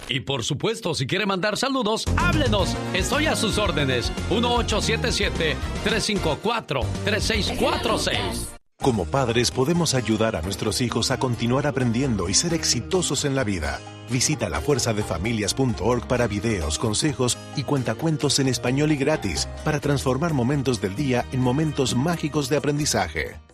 Y por supuesto, si quiere mandar saludos, háblenos. Estoy a sus órdenes. 1877-354-3646. Como padres podemos ayudar a nuestros hijos a continuar aprendiendo y ser exitosos en la vida. Visita lafuerzadefamilias.org para videos, consejos y cuentacuentos en español y gratis para transformar momentos del día en momentos mágicos de aprendizaje.